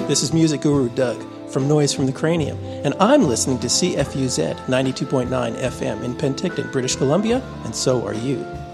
This is Music Guru Doug from Noise from the Cranium, and I'm listening to CFUZ 92.9 FM in Penticton, British Columbia, and so are you.